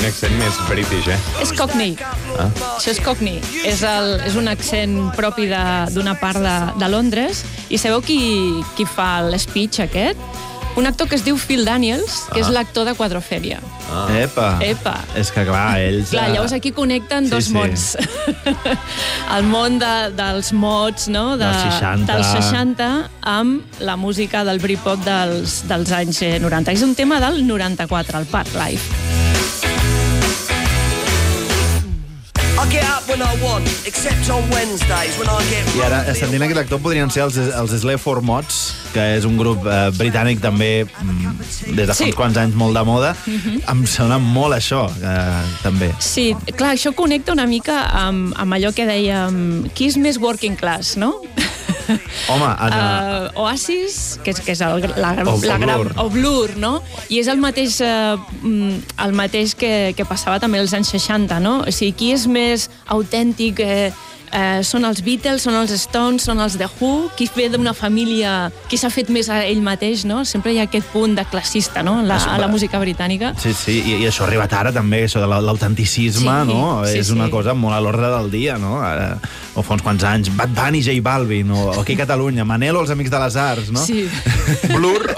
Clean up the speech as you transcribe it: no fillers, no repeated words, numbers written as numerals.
Quin accent més british, eh? És Cockney. Això és Cockney. És un accent propi d'una part de Londres. I sabeu qui fa l'speech aquest? Un actor que es diu Phil Daniels, que és l'actor de Quadrophenia. Epa. És que, clar, ells... Clar, llavors aquí connecten dos mons. El món dels mods, no? Dels 60 amb la música del Britpop dels anys 90. És un tema del 94, el Park Life. I ara, sentint aquest actor, podrien ser els Sleaford Mods, que és un grup britànic també des de fa uns quants anys molt de moda. Em sona molt això, també. Sí, clar, això connecta una mica amb allò que dèiem, qui és més working class, no? Home, Oasis, que és o Blur, no? I és el mateix que passava també als anys 60, no? O sigui, qui és més autèntic? Són els Beatles, són els Stones, són els The Who, qui ve d'una família, qui s'ha fet més a ell mateix, no? Sempre hi ha aquest punt de classista, no?, a la música britànica. Sí, i això ha arribat ara també, això de l'autenticisme, no? És una cosa molt a l'ordre del dia, no? O fa uns quants anys, Bad Bunny, J Balvin, o aquí a Catalunya, Manelo, els Amics de les Arts, no? Sí. Blur,